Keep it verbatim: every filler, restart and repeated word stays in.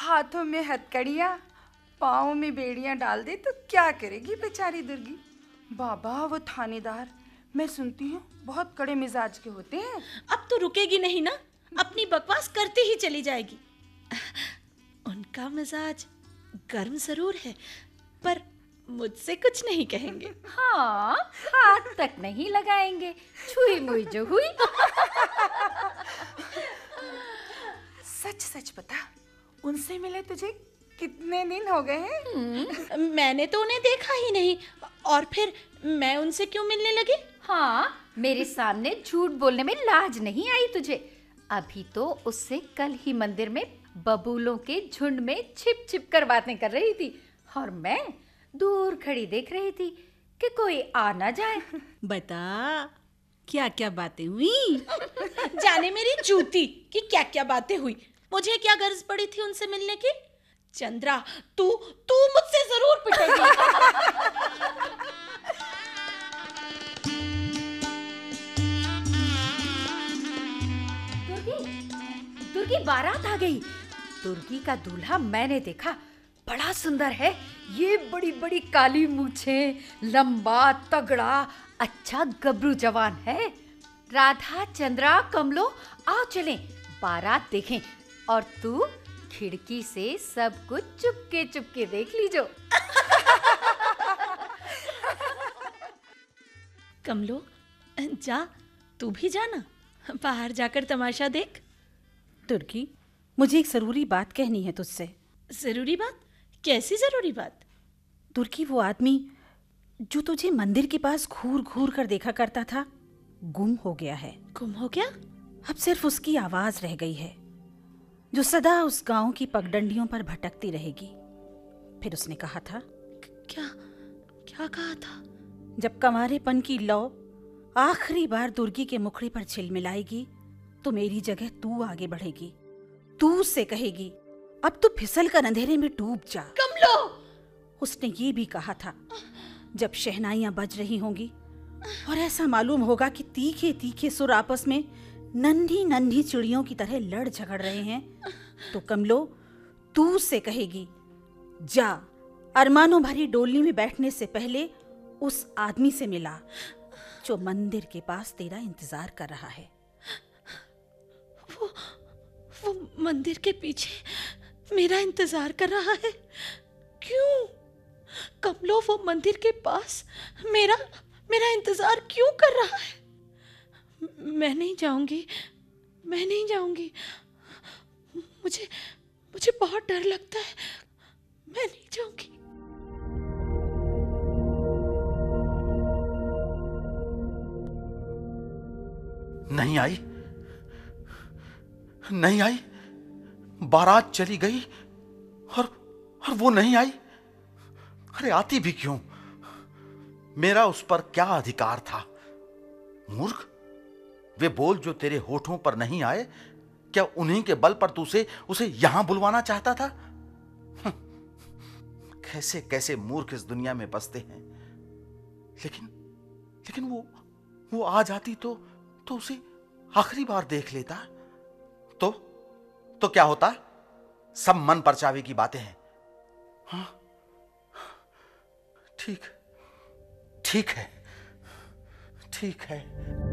हाथों में हथकड़ियाँ, पाँव में बेड़ियाँ डाल दे तो क्या करेगी बेचारी दुर्गी। बाबा वो थानेदार, मैं सुनती हूँ बहुत कड़े मिजाज के होते हैं। अब तो रुकेगी नहीं ना, अपनी बकवास करती ही चली जाएगी। उनका मिजाज गर्म जरूर है, पर मुझसे कुछ नहीं कहेंगे। हाँ, हाथ तक नहीं लगाएंगे, छुई मुई जो हुई। सच सच बता, उनसे मिले तुझे कितने दिन हो गए हैं? मैंने तो उन्हें देखा ही नहीं, और फिर मैं उनसे क्यों मिलने लगी? हाँ, मेरे सामने झूठ बोलने में लाज नहीं आई तुझे। अभी तो उससे कल ही मंदिर में बबूलों के झुंड में छिप छिप कर बातें कर रही थी, और मैं दूर खड़ी देख रही थी कि कोई आ ना जाए। बता, क्या क्या बातें हुई? जाने मेरी जूती कि क्या क्या बातें हुई। मुझे क्या गर्ज पड़ी थी उनसे मिलने की? चंद्रा, तू तू मुझसे जरूर पिटेगी। दुर्गी, दुर्गी बारात आ गई। दुर्गी का दूल्हा मैंने देखा, बड़ा सुंदर है। ये बड़ी बड़ी काली मूछें, लंबा तगड़ा, अच्छा गबरू जवान है। राधा, चंद्रा, कमलो, आओ चलें, बारात देखें। और तू खिड़की से सब कुछ चुपके चुपके देख लीजो। कमलो, जा, तू भी जाना, बाहर जाकर तमाशा देख। तुर्की, मुझे एक जरूरी बात कहनी है तुझसे। जरूरी बात? कैसी जरूरी बात? तुर्की, वो आदमी जो तुझे मंदिर के पास घूर घूर कर देखा करता था, गुम हो गया है। गुम हो गया? अब सिर्फ उसकी आवाज रह गई है, जो सदा उस गांव की पगडंडियों पर भटकती रहेगी। फिर उसने कहा था। क्या क्या कहा था? जब कंवारेपन की लौ आखिरी बार दुर्गी के मुखड़े पर झिलमिलाएगी तो मेरी जगह तू आगे बढ़ेगी। तू उससे कहेगी, अब तू फिसल कर अंधेरे में डूब जा। कमलो! उसने ये भी कहा था, जब शहनाइयां बज रही होंगी और ऐसा मालूम होगा कि तीखे तीखे सुर आपस में नन्ही नन्ही चिड़ियों की तरह लड़ झगड़ रहे हैं, तो कमलो, तू उससे कहेगी, जा, अरमानों भरी डोली में बैठने से पहले उस आदमी से मिला जो मंदिर के पास तेरा इंतजार कर रहा है। वो वो मंदिर के पीछे मेरा इंतजार कर रहा है? क्यों कमलो? वो मंदिर के पास मेरा मेरा इंतजार क्यों कर रहा है? मैं नहीं जाऊंगी, मैं नहीं जाऊंगी। मुझे मुझे बहुत डर लगता है, मैं नहीं जाऊंगी। नहीं आई, नहीं आई। बारात चली गई और और वो नहीं आई। अरे आती भी क्यों? मेरा उस पर क्या अधिकार था? मूर्ख, वे बोल जो तेरे होठों पर नहीं आए, क्या उन्हीं के बल पर तू उसे उसे यहां बुलवाना चाहता था? कैसे कैसे मूर्ख इस दुनिया में बसते हैं। लेकिन लेकिन वो वो आ जाती तो तो उसे आखिरी बार देख लेता तो तो क्या होता? सब मन परचावे की बातें हैं। हाँ, ठीक ठीक है, ठीक है।